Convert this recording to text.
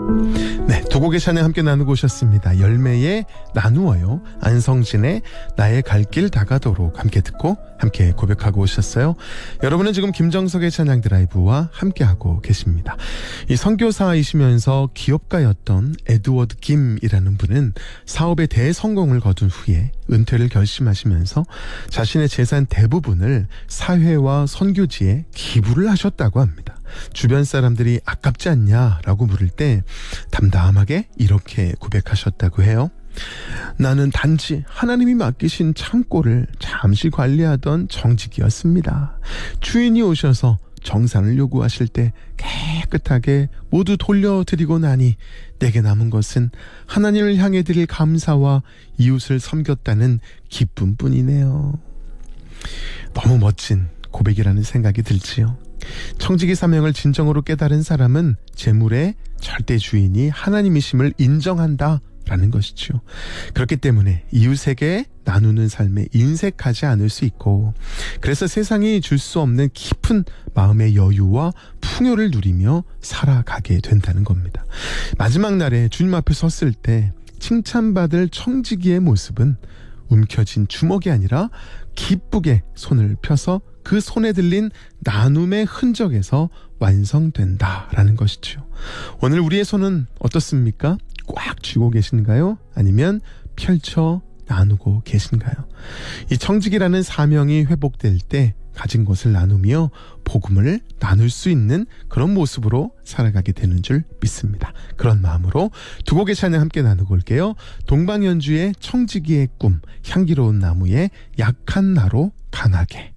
네, 두 곡의 찬양 함께 나누고 오셨습니다. 열매의 나누어요, 안성진의 나의 갈 길 다가도록 함께 듣고 함께 고백하고 오셨어요. 여러분은 지금 김정석의 찬양 드라이브와 함께하고 계십니다. 이 선교사이시면서 기업가였던 에드워드 김이라는 분은 사업의 대성공을 거둔 후에 은퇴를 결심하시면서 자신의 재산 대부분을 사회와 선교지에 기부를 하셨다고 합니다. 주변 사람들이 아깝지 않냐라고 물을 때 담담하게 이렇게 고백하셨다고 해요. 나는 단지 하나님이 맡기신 창고를 잠시 관리하던 정직이었습니다. 주인이 오셔서 정산을 요구하실 때 깨끗하게 모두 돌려드리고 나니 내게 남은 것은 하나님을 향해 드릴 감사와 이웃을 섬겼다는 기쁨뿐이네요. 너무 멋진 고백이라는 생각이 들지요. 청지기 사명을 진정으로 깨달은 사람은 재물의 절대 주인이 하나님이심을 인정한다 라는 것이죠. 그렇기 때문에 이웃에게 나누는 삶에 인색하지 않을 수 있고, 그래서 세상이 줄 수 없는 깊은 마음의 여유와 풍요를 누리며 살아가게 된다는 겁니다. 마지막 날에 주님 앞에 섰을 때 칭찬받을 청지기의 모습은 움켜쥔 주먹이 아니라 기쁘게 손을 펴서 그 손에 들린 나눔의 흔적에서 완성된다라는 것이죠. 오늘 우리의 손은 어떻습니까? 꽉 쥐고 계신가요? 아니면 펼쳐 나누고 계신가요? 이 청지기라는 사명이 회복될 때 가진 것을 나누며 복음을 나눌 수 있는 그런 모습으로 살아가게 되는 줄 믿습니다. 그런 마음으로 두 곡의 찬양 함께 나누고 올게요. 동방연주의 청지기의 꿈, 향기로운 나무의 약한 나로 강하게.